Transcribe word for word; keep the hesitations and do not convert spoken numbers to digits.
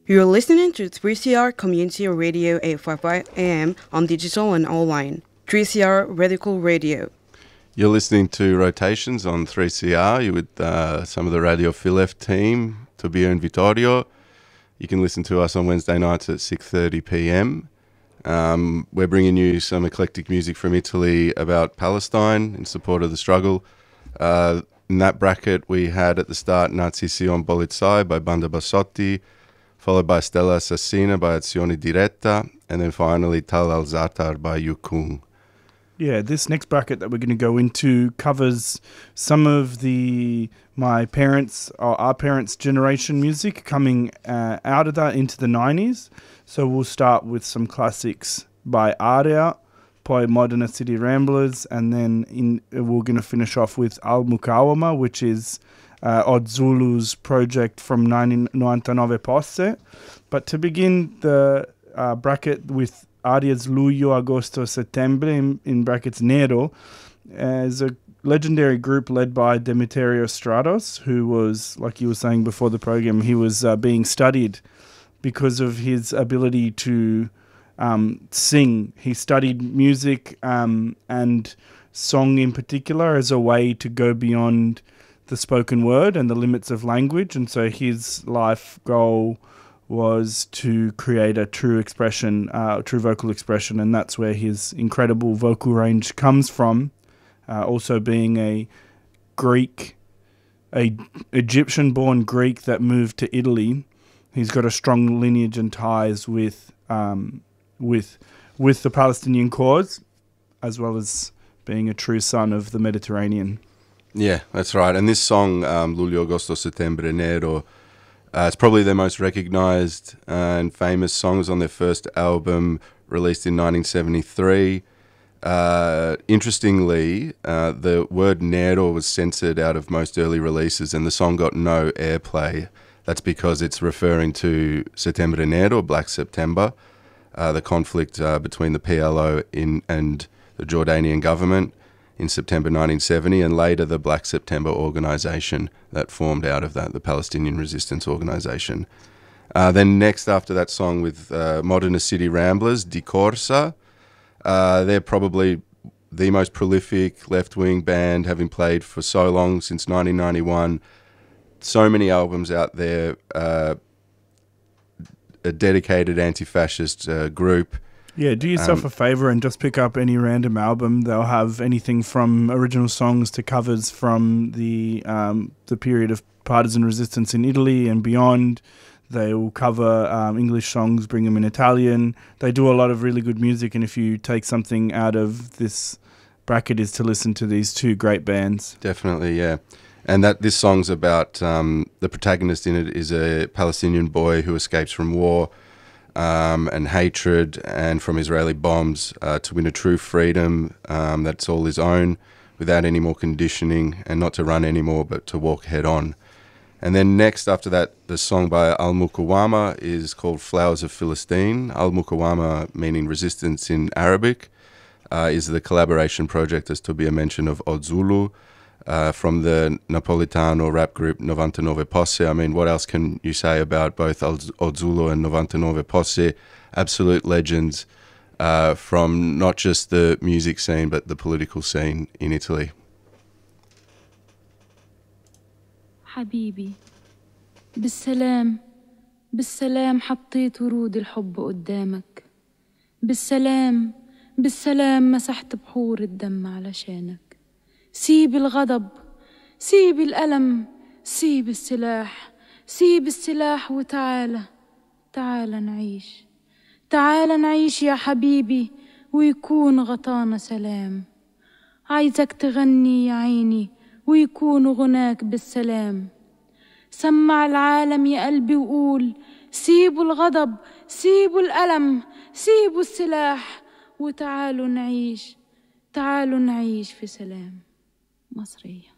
You're listening to three C R Community Radio eight fifty-five A M on digital and online. three C R Radical Radio. You're listening to Rotations on three C R. You're with uh, some of the Radio Filef team, Tobio and Vittorio. You can listen to us on Wednesday nights at six thirty p m. Um, we're bringing you some eclectic music from Italy about Palestine in support of the struggle. Uh, in that bracket, we had at the start Narcissi Polizei by Banda Bassotti, followed by Stella Assassina by Azione Diretta, and then finally Tal al Zatar by Yukung. Yeah, this next bracket that we're going to go into covers some of the my parents' or our parents' generation music coming uh, out of that into the nineties. So we'll start with some classics by Aria, poi Modena City Ramblers, and then in, we're going to finish off with Al Mukawama, which is uh, Odzulu's project from nineteen ninety-nine Posse. But to begin the uh, bracket with Aria's Luglio, Agosto, Settembre, in, in brackets Nero, as a legendary group led by Demeterio Stratos, who was, like you were saying before the program, he was uh, being studied because of his ability to um, sing. He studied music um, and song in particular as a way to go beyond the spoken word and the limits of language. And so his life goal was to create a true expression, uh, true vocal expression, and that's where his incredible vocal range comes from. Uh, also being a Greek, a Egyptian-born Greek that moved to Italy, he's got a strong lineage and ties with um, with with the Palestinian cause, as well as being a true son of the Mediterranean. Yeah, that's right. And this song, um, Luglio, Agosto, Settembre, Nero, Uh, it's probably their most recognised uh, and famous songs on their first album, released in nineteen seventy-three. Uh, interestingly, uh, the word Nero was censored out of most early releases, and the song got no airplay. That's because it's referring to Settembre Nero, Black September, uh, the conflict uh, between the P L O in, and the Jordanian government in September nineteen seventy, and later the Black September organisation that formed out of that, the Palestinian Resistance Organisation. Uh, then next after that song with uh, Modena City Ramblers, Di Corsa. Uh, they're probably the most prolific left-wing band, having played for so long, since nineteen ninety-one. So many albums out there, uh, a dedicated anti-fascist uh, group. Yeah, do yourself um, a favour and just pick up any random album. They'll have anything from original songs to covers from the um, the period of partisan resistance in Italy and beyond. They will cover um, English songs, bring them in Italian. They do a lot of really good music, and if you take something out of this bracket is to listen to these two great bands. Definitely, yeah. And that this song's about, um, the protagonist in it is a Palestinian boy who escapes from war Um, and hatred and from Israeli bombs uh, to win a true freedom um, that's all his own, without any more conditioning, and not to run anymore but to walk head on. And then next after that, the song by Al Mukawama is called Flowers of Philistine. Al Mukawama, meaning resistance in Arabic, uh, is the collaboration project, as Tobia mentioned, of Odzulu, Uh, from the Napolitano rap group novantanove Posse. I mean, what else can you say about both Odzulu and novantanove Posse? Absolute legends uh, from not just the music scene, but the political scene in Italy. حبيبي بالسلام بالسلام حطيت ورود الحب قدامك بالسلام بالسلام مسحت بحور الدم علشانك سيب الغضب سيب الألم سيب السلاح سيب السلاح وتعالى تعالى نعيش تعالى نعيش يا حبيبي ويكون غطانا سلام عايزك تغني يا عيني ويكون غناك بالسلام سمع العالم يا قلبي وقول سيبوا الغضب سيبوا الألم سيبوا السلاح وتعالوا نعيش تعالوا نعيش في سلام مصرية.